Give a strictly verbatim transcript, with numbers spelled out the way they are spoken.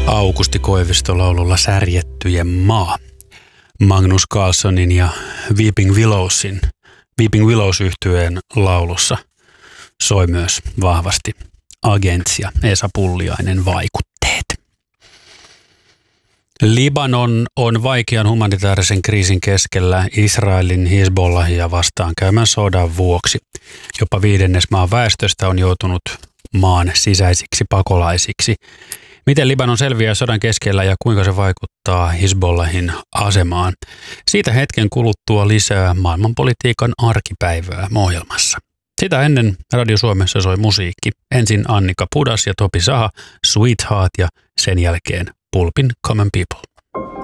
Aukusti Koivisto laululla Särjettyjen maa. Magnus Carlssonin ja Weeping Willowsin, Weeping Willows -yhtyeen laulussa soi myös vahvasti Agents ja Esa Pulliainen vaikutteet. Libanon on vaikean humanitaarisen kriisin keskellä Israelin Hizbollahia vastaan käymän sodan vuoksi. Jopa viidennes maan väestöstä on joutunut maan sisäisiksi pakolaisiksi. Miten Libanon selviää sodan keskellä ja kuinka se vaikuttaa Hizbollahin asemaan? Siitä hetken kuluttua lisää maailmanpolitiikan arkipäivää ohjelmassa. Sitä ennen Radio Suomessa soi musiikki. Ensin Annika Pudas ja Topi Saha, Sweetheart ja sen jälkeen Pulpin Common People.